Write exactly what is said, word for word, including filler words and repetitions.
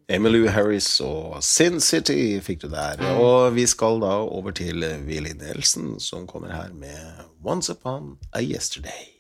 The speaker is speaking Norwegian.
Emmylou Harris og Sin City fikk du der. Og vi skal da over til Willie Nelson, som kommer her med Once Upon a Yesterday.